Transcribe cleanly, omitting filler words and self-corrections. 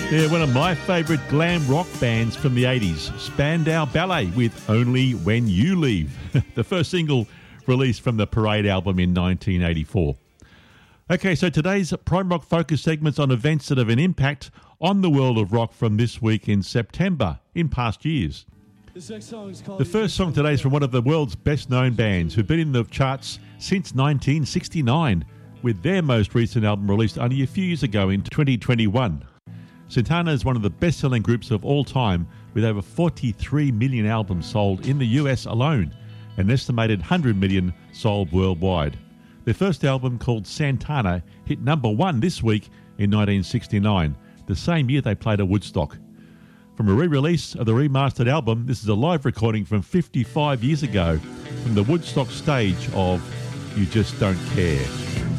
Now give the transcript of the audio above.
Yeah, one of my favourite glam rock bands from the 80s, Spandau Ballet with Only When You Leave, the first single released from the Parade album in 1984. Okay, so today's Prime Rock Focus segment's on events that have an impact on the world of rock from this week in September, in past years. The first song today is from one of the world's best-known bands who've been in the charts since 1969, with their most recent album released only a few years ago in 2021. Santana is one of the best-selling groups of all time, with over 43 million albums sold in the US alone, and an estimated 100 million sold worldwide. Their first album, called Santana, hit number one this week in 1969, the same year they played at Woodstock. From a re-release of the remastered album, this is a live recording from 55 years ago from the Woodstock stage of You Just Don't Care.